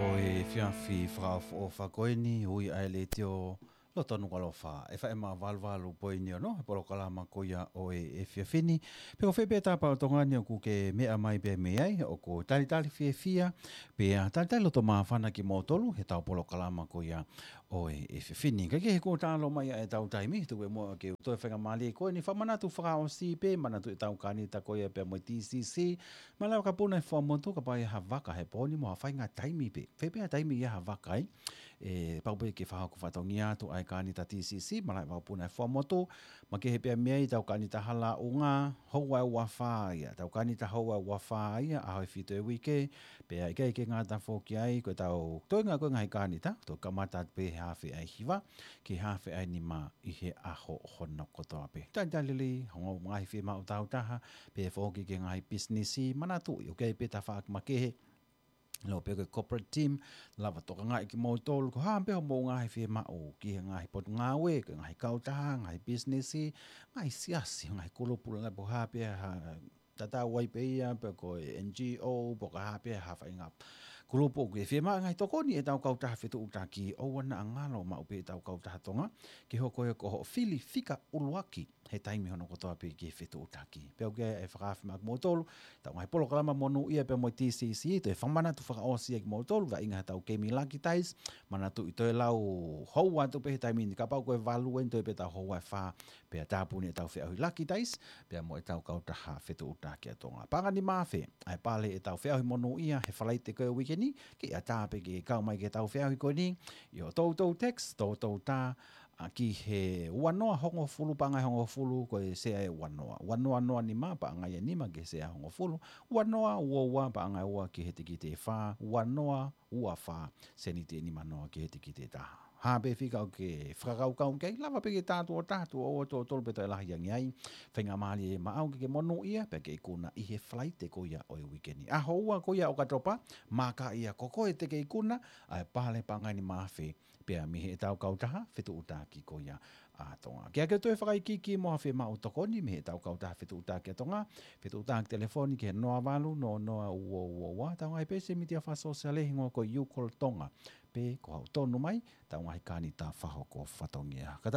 O e whiawhi whakao whakoini hui ai le teo lo tonu kalofa e whae maa valvalu poini o no e polo kalama koia o e whiawhini pe o whepe tapa o tongani o ku ke mea mai pe mea ai o ko tali whiawhia pe a tali loto maa whana ki motolu he tau polo kalama koia o e whiawhini ka ke he ko tālo mai e tau taimi tu e mua ke utoe whenga mali koe ni whamanatu whakao si pe manatu e tau kani ta koia pe mo TCC malau ka puna e whamotu ka pai ha waka he poni mo ha whainga taimi pe whepe a taimi ia ha waka ai e paupe ke whahako whatongi atu ai kani ta TCC malai wapuna e whamotu ma ke he pia mea i tau kani ta hala unga houa e wawha ia tau kani ta houa e wawha ia a hoi whito e wike pe ai ke ngata whoki ai koe tau toinga koe ngai kani ta to kamata pe hawhi ai hiwa ki hawhi ai ni ma i he aho hono kotoa pe tantalili hongo ngai whi ma utau taha pe whoki ke ngai businessi manatu i o kei pe ta whaak makehe lo pe ko corporate team lava to nga ki mo tol ko ha pe mo nga fi ma o ki nga pot nga we nga ka ta nga business nga siasi nga ko pula bo ha pe ha tata wai pe ya pe ko NGO bo ha pe ha fa nga grupo ke fi ma nga to ko ni e tau ka ta fitu uta ki o wana nga lo ma pe tau ka ta tonga ki ho ko fili fika uluaki he taimi hono ko toa pe ki fitu uta ki pe o ke e fa ma mo tol tau nga polo kalama monu ia pe mo TCC to e famana tu whakaosi e mo tolu wa inga tau kemi laki tais mana tu i toi lau hou atu pe taimi ni kapau koe valu en toi pe tau hou ai wha pe a tāpuni e tau whi ahui laki tais pe a mo e tau kautaha whetu uta ki a tonga panga ni mawhi ai pale e tau whi ahui monu ia he whalai te koe wikeni ki a tāpe ki kau mai ke tau whi ahui koe ni i o tautou text tautou tā ki he wanoa hongo fulu pangai hongo fulu ko e sea e wanoa noa ni ma pa ngai ni ma ke sea hongo fulu wanoa ua pa ngai ua ki he tiki te fa wanoa ua fa seni te ni manoa ki he tiki te ta ha be fika o ke whakakau kau kei lava pe ke tātu o to tolu pe tai lahi angi ai whenga mali e maau ke monu ia pe ke ikuna i he flight te koia o e wikeni a hoa koia o katopa maka ia koko e te ke ikuna ai pale pangai ni mawhi pe a mihe e tau kautaha whetu uta ki koia a tonga. Kia ke toi whakai ki moa whi ma utokoni mihe e tau kautaha whetu uta ki a tonga whetu uta ki telefoni ke noa walu no noa ua tau ngai pese mi tia wha sosiale hingo ko Yukol Tonga pe ko hau tonu mai tau ngai kani ta whahoko whatongia.